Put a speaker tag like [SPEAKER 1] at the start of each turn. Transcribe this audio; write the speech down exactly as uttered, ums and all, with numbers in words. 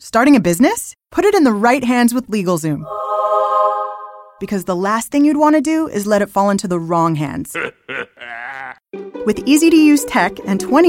[SPEAKER 1] Starting a business? Put it in the right hands with LegalZoom. Because the last thing you'd want to do is let it fall into the wrong hands. With easy-to-use tech and twenty